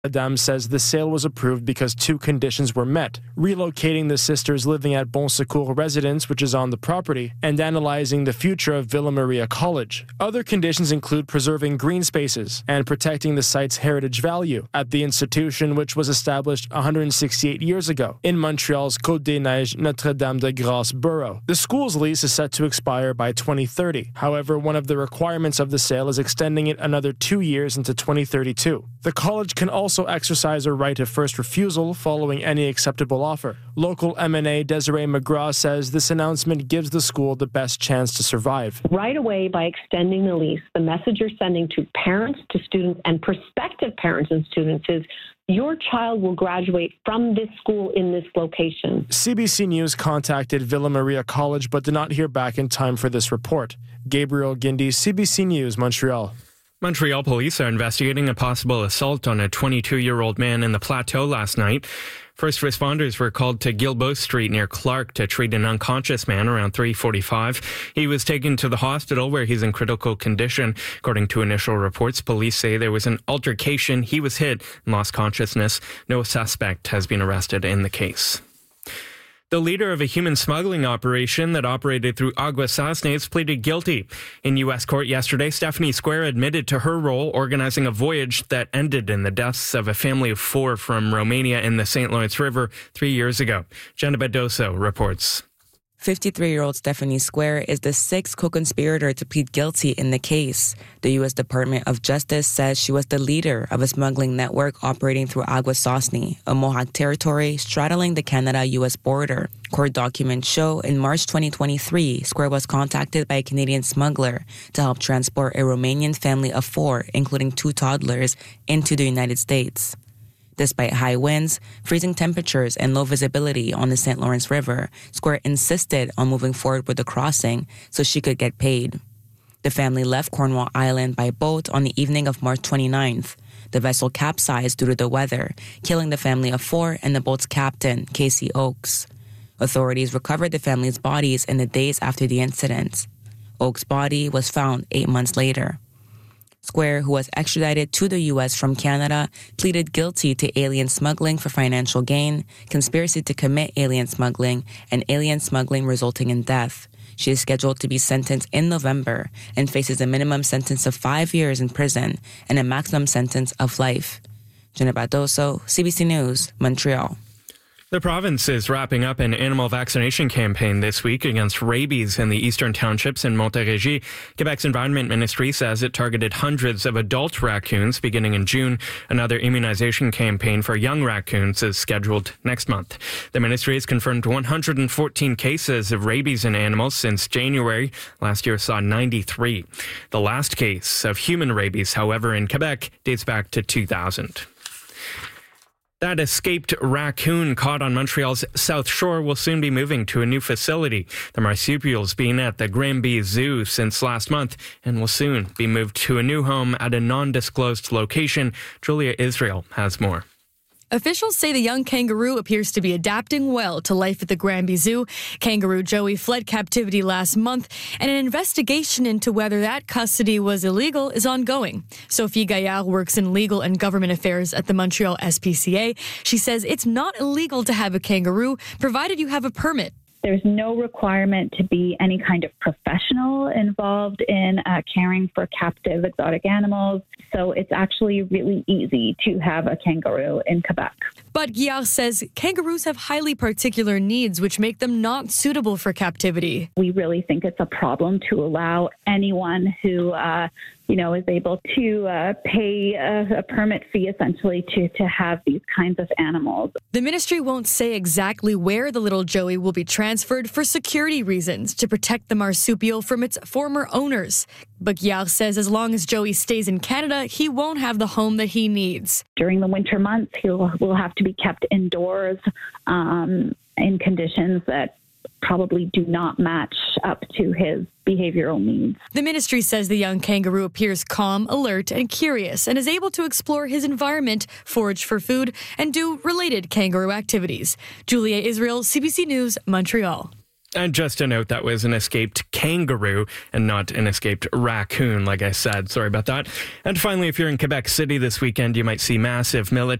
Adam says the sale was approved because two conditions were met: relocating the sisters living at Bon Secours residence, which is on the property, and analyzing the future of Villa Maria College. Other conditions include preserving green spaces and protecting the site's heritage value at the institution, which was established 168 years ago in Montreal's Côte-des-Neiges Notre-Dame-de-Grâce borough. The school's lease is set to expire by 2030. However, one of the requirements of the sale is extending it another 2 years into 2032. The college can also exercise a right of first refusal following any acceptable offer. Local MNA Desiree McGraw says this announcement gives the school the best chance to survive. Right away, by extending the lease, the message you're sending to parents, to students, and prospective parents and students is your child will graduate from this school in this location. CBC News contacted Villa Maria College but did not hear back in time for this report. Gabriel Guindy, CBC News, Montreal. Montreal police are investigating a possible assault on a 22-year-old man in the Plateau last night. First responders were called to Guilbeault Street near Clark to treat an unconscious man around 3:45. He was taken to the hospital where he's in critical condition. According to initial reports, police say there was an altercation. He was hit and lost consciousness. No suspect has been arrested in the case. The leader of a human smuggling operation that operated through Aguas Sasnes pleaded guilty. In U.S. court yesterday, Stephanie Square admitted to her role organizing a voyage that ended in the deaths of a family of 4 from Romania in the St. Lawrence River 3 years ago. Jenna Badoso reports. 53-year-old Stephanie Square is the 6th co-conspirator to plead guilty in the case. The U.S. Department of Justice says she was the leader of a smuggling network operating through Aguas Sasnes, a Mohawk territory straddling the Canada-U.S. border. Court documents show in March 2023, Square was contacted by a Canadian smuggler to help transport a Romanian family of 4, including 2 toddlers, into the United States. Despite high winds, freezing temperatures, and low visibility on the St. Lawrence River, Square insisted on moving forward with the crossing so she could get paid. The family left Cornwall Island by boat on the evening of March 29th. The vessel capsized due to the weather, killing the family of 4 and the boat's captain, Casey Oakes. Authorities recovered the family's bodies in the days after the incident. Oakes' body was found 8 months later. Square, who was extradited to the U.S. from Canada, pleaded guilty to alien smuggling for financial gain, conspiracy to commit alien smuggling, and alien smuggling resulting in death. She is scheduled to be sentenced in November and faces a minimum sentence of 5 years in prison and a maximum sentence of life. Jenna Badoso, CBC News, Montreal. The province is wrapping up an animal vaccination campaign this week against rabies in the eastern townships in Montérégie. Quebec's Environment Ministry says it targeted hundreds of adult raccoons beginning in June. Another immunization campaign for young raccoons is scheduled next month. The ministry has confirmed 114 cases of rabies in animals since January. Last year saw 93. The last case of human rabies, however, in Quebec dates back to 2000. That escaped raccoon caught on Montreal's South Shore will soon be moving to a new facility. The marsupial's been at the Granby Zoo since last month and will soon be moved to a new home at a non-disclosed location. Julia Israel has more. Officials say the young kangaroo appears to be adapting well to life at the Granby Zoo. Kangaroo Joey fled captivity last month, and an investigation into whether that custody was illegal is ongoing. Sophie Gaillard works in legal and government affairs at the Montreal SPCA. She says it's not illegal to have a kangaroo, provided you have a permit. There's no requirement to be any kind of professional involved in caring for captive exotic animals. So it's actually really easy to have a kangaroo in Quebec. But Guillard says kangaroos have highly particular needs, which make them not suitable for captivity. We really think it's a problem to allow anyone who is able to pay a permit fee, essentially, to have these kinds of animals. The ministry won't say exactly where the little Joey will be transferred for security reasons to protect the marsupial from its former owners. But Guillard says as long as Joey stays in Canada, he won't have the home that he needs. During the winter months, he will have to be kept indoors in conditions that probably do not match up to his behavioral needs. The ministry says the young kangaroo appears calm, alert, and curious, and is able to explore his environment, forage for food, and do related kangaroo activities. Julia Israel, CBC News, Montreal. And just to note, that was an escaped kangaroo and not an escaped raccoon, like I said. Sorry about that. And finally, if you're in Quebec City this weekend, you might see massive military